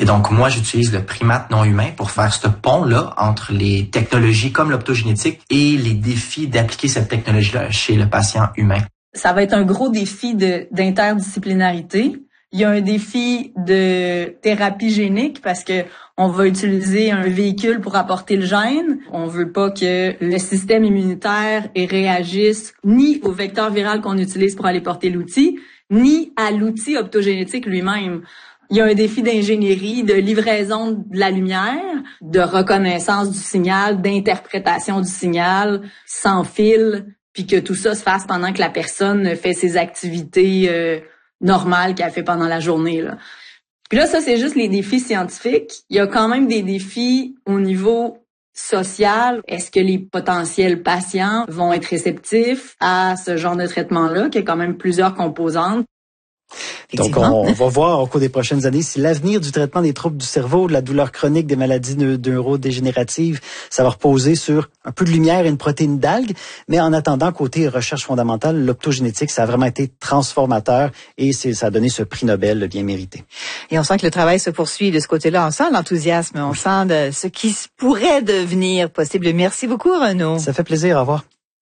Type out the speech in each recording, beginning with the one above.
Et donc, moi, j'utilise le primate non humain pour faire ce pont-là entre les technologies comme l'optogénétique et les défis d'appliquer cette technologie-là chez le patient humain. Ça va être un gros défi d'interdisciplinarité. Il y a un défi de thérapie génique parce que on va utiliser un véhicule pour apporter le gène. On veut pas que le système immunitaire réagisse ni au vecteur viral qu'on utilise pour aller porter l'outil, ni à l'outil optogénétique lui-même. Il y a un défi d'ingénierie, de livraison de la lumière, de reconnaissance du signal, d'interprétation du signal sans fil, puis que tout ça se fasse pendant que la personne fait ses activités normales qu'elle fait pendant la journée, là. Puis là, ça, c'est juste les défis scientifiques. Il y a quand même des défis au niveau social. Est-ce que les potentiels patients vont être réceptifs à ce genre de traitement-là, qui a quand même plusieurs composantes? Donc, on va voir au cours des prochaines années si l'avenir du traitement des troubles du cerveau, de la douleur chronique, des maladies neurodégénératives, ça va reposer sur un peu de lumière et une protéine d'algues. Mais en attendant, côté recherche fondamentale, l'optogénétique, ça a vraiment été transformateur et ça a donné ce prix Nobel bien mérité. Et on sent que le travail se poursuit de ce côté-là. On sent l'enthousiasme, on sent de ce qui pourrait devenir possible. Merci beaucoup, Renaud. Ça fait plaisir. Au revoir.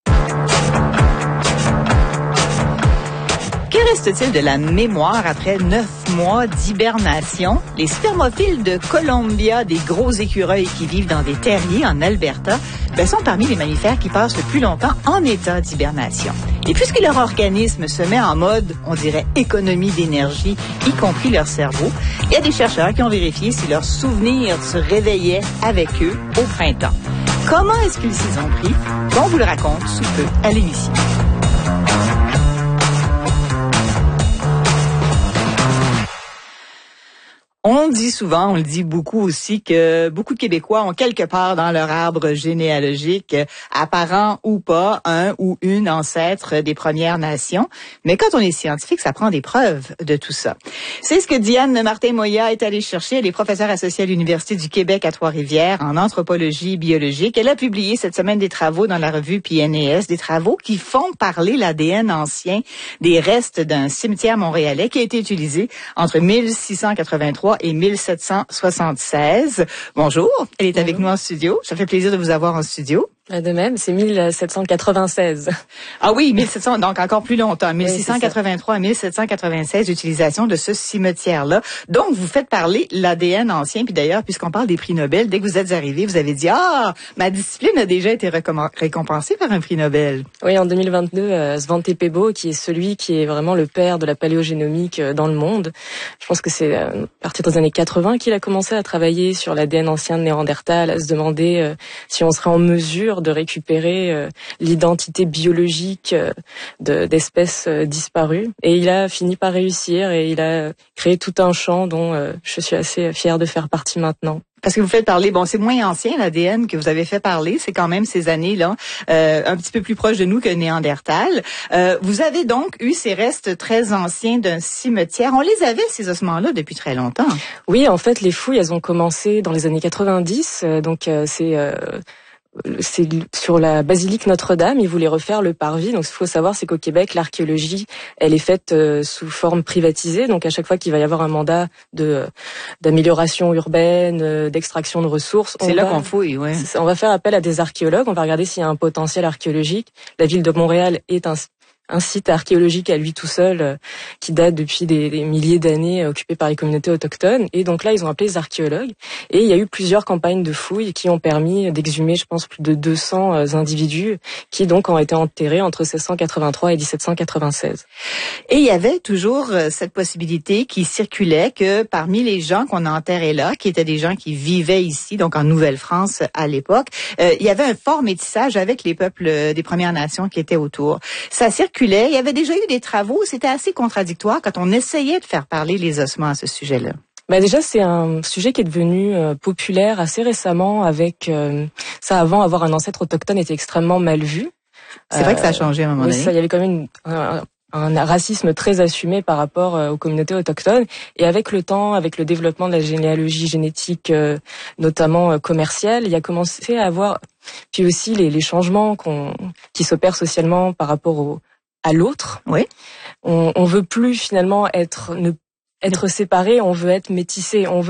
Que reste-t-il de la mémoire après 9 mois d'hibernation? Les spermophiles de Columbia, des gros écureuils qui vivent dans des terriers en Alberta, sont parmi les mammifères qui passent le plus longtemps en état d'hibernation. Et puisque leur organisme se met en mode, on dirait, économie d'énergie, y compris leur cerveau, il y a des chercheurs qui ont vérifié si leurs souvenirs se réveillaient avec eux au printemps. Comment est-ce qu'ils s'y ont pris? On vous le raconte sous peu à l'émission. On dit souvent, on le dit beaucoup aussi, que beaucoup de Québécois ont quelque part dans leur arbre généalogique, apparent ou pas, un ou une ancêtre des Premières Nations. Mais quand on est scientifique, ça prend des preuves de tout ça. C'est ce que Diane Martin-Moya est allée chercher. Elle est professeure associée à l'Université du Québec à Trois-Rivières en anthropologie biologique. Elle a publié cette semaine des travaux dans la revue PNAS, des travaux qui font parler l'ADN ancien des restes d'un cimetière montréalais qui a été utilisé entre 1683 et 1776. Bonjour, elle est avec nous en studio. Ça fait plaisir de vous avoir en studio. De même, c'est 1796. Ah oui, 1700, donc encore plus longtemps. 1683 à 1796, l'utilisation de ce cimetière-là. Donc, vous faites parler l'ADN ancien. Puis d'ailleurs, puisqu'on parle des prix Nobel, dès que vous êtes arrivé, vous avez dit « Ah, ma discipline a déjà été récompensée par un prix Nobel. » Oui, en 2022, Svante Pääbo, qui est celui qui est vraiment le père de la paléogénomique dans le monde. Je pense que c'est à partir des années 80 qu'il a commencé à travailler sur l'ADN ancien de Néandertal, à se demander si on serait en mesure de récupérer l'identité biologique d'espèces disparues. Et il a fini par réussir et il a créé tout un champ dont je suis assez fière de faire partie maintenant. Parce que vous faites parler, bon, c'est moins ancien l'ADN que vous avez fait parler, c'est quand même ces années-là, un petit peu plus proche de nous que Néandertal. Vous avez donc eu ces restes très anciens d'un cimetière. On les avait, ces ossements-là, depuis très longtemps. Oui, en fait, les fouilles, elles ont commencé dans les années 90, donc c'est sur la basilique Notre-Dame, ils voulaient refaire le parvis. Donc, ce qu'il faut savoir, c'est qu'au Québec, l'archéologie, elle est faite sous forme privatisée. Donc, à chaque fois qu'il va y avoir un mandat d'amélioration urbaine, d'extraction de ressources, c'est là qu'on fouille, ouais. On va faire appel à des archéologues. On va regarder s'il y a un potentiel archéologique. La ville de Montréal est un site archéologique à lui tout seul qui date depuis des milliers d'années occupé par les communautés autochtones. Et donc là, ils ont appelé les archéologues. Et il y a eu plusieurs campagnes de fouilles qui ont permis d'exhumer, je pense, plus de 200 individus qui donc ont été enterrés entre 1683 et 1796. Et il y avait toujours cette possibilité qui circulait que parmi les gens qu'on a enterrés là, qui étaient des gens qui vivaient ici, donc en Nouvelle-France à l'époque, il y avait un fort métissage avec les peuples des Premières Nations qui étaient autour. Ça circulait. Il y avait déjà eu des travaux. C'était assez contradictoire quand on essayait de faire parler les ossements à ce sujet-là. Déjà, c'est un sujet qui est devenu populaire assez récemment avec ça. Avant, avoir un ancêtre autochtone était extrêmement mal vu. C'est vrai que ça a changé à un moment donné. Il y avait quand même un racisme très assumé par rapport aux communautés autochtones. Et avec le temps, avec le développement de la généalogie génétique, notamment commerciale, il y a commencé à avoir, puis aussi les changements qui s'opèrent socialement par rapport à l'autre. Oui. On veut plus finalement être séparés, on veut être métissés, on veut